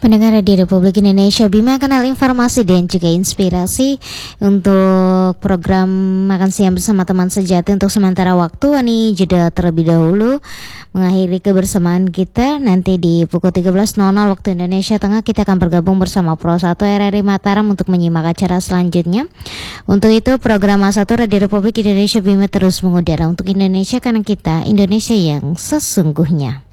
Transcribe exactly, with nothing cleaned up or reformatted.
Pendengar di Republik Indonesia, Bima kenal informasi dan juga inspirasi untuk program Makan Siang Bersama Teman Sejati untuk sementara waktu. Ini jeda terlebih dahulu mengakhiri kebersamaan kita. Nanti di pukul tiga belas nol nol waktu Indonesia Tengah kita akan bergabung bersama Pro satu R R I Mataram untuk menyimak acara selanjutnya. Untuk itu program A satu Radio Republik Indonesia Bima terus mengudara untuk Indonesia, karena kita Indonesia yang sesungguhnya.